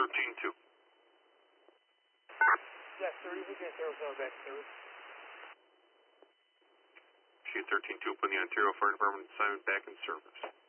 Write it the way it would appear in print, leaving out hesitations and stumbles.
13-2. Yes, 30, we can zero back service. Machine 13-2, putting the Ontario Fire Department assignment back in service.